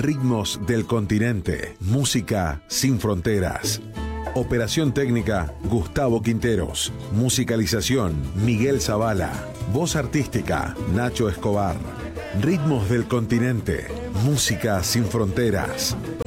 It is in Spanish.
Ritmos del Continente, música sin fronteras. Operación técnica, Gustavo Quinteros. Musicalización, Miguel Zavala. Voz artística, Nacho Escobar. Ritmos del Continente, música sin fronteras.